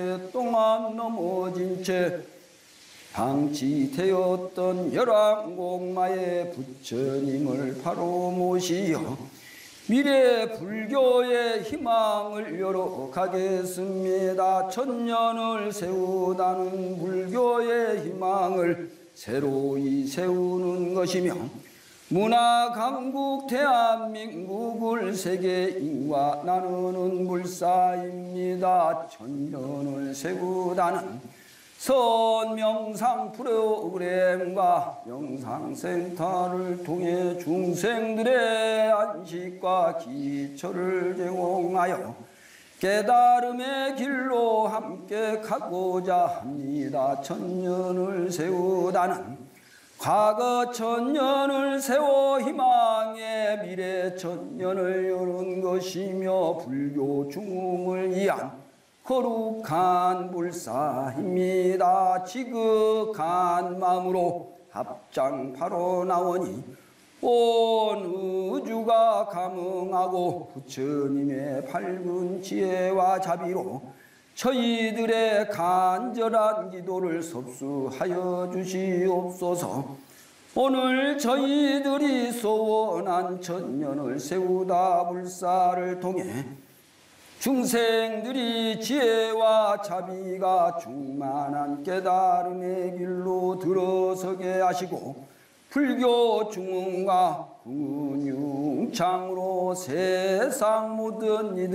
동안 넘어진 채 방치되었던 열왕공마의 부처님을 바로 모시어 미래 불교의 희망을 열어가겠습니다. 천년을 세우다는 불교의 희망을 새로이 세우는 것이며 문화 강국 대한민국을 세계인과 나누는 불사입니다. 천년을 세우다는 선명상 프로그램과 영상센터를 통해 중생들의 안식과 기초를 제공하여 깨달음의 길로 함께 가고자 합니다. 천년을 세우다는 과거 천년을 세워 희망의 미래 천년을 여는 것이며 불교 중흥을 위한 거룩한 불사입니다. 지극한 마음으로 합장파로 나오니 온 우주가 감응하고 부처님의 밝은 지혜와 자비로 저희들의 간절한 기도를 섭수하여 주시옵소서. 오늘 저희들이 소원한 천년을 세우다 불사를 통해 중생들이 지혜와 자비가 충만한 깨달음의 길로 들어서게 하시고 불교 중흥과 긍휼융창으로 세상 모든 이들